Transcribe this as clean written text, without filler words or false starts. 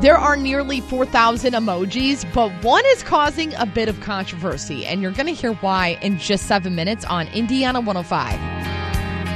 There are nearly 4,000 emojis, but one is causing a bit of controversy, and you're going to hear why in just 7 minutes on Indiana 105.